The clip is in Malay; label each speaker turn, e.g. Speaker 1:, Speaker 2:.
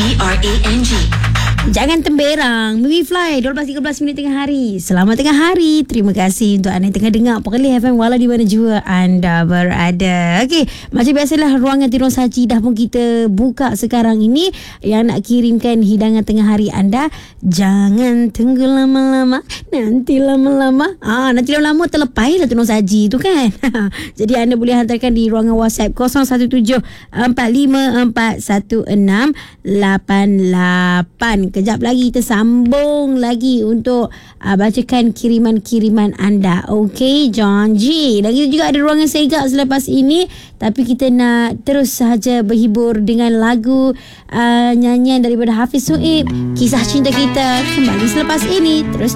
Speaker 1: BRANG.
Speaker 2: Jangan temberang. Movie Fly 12.13 minit tengah hari. Selamat tengah hari. Terima kasih untuk anda yang tengah dengar Perlis FM walau di mana jua anda berada. Okey, macam biasalah ruangan Tirong Saji dah pun kita buka sekarang ini. Yang nak kirimkan hidangan tengah hari anda, jangan tunggu lama-lama. Nanti lama-lama nanti lama-lama terlepas lah Tirong Saji tu kan. Jadi anda boleh hantarkan di ruangan WhatsApp 0174541688. Kejap lagi kita sambung lagi untuk bacakan kiriman-kiriman anda. Okey, janji. Dan kita juga ada ruangan segak selepas ini. Tapi kita nak terus sahaja berhibur dengan lagu nyanyian daripada Hafiz Suib, Kisah Cinta Kita. Kembali selepas ini. Terus